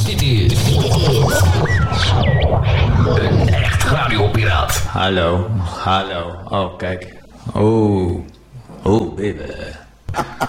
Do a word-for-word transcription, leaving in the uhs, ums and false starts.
Dit is een echt radiopiraat. Hallo, hallo. Oh, kijk. Oh, oh, baby.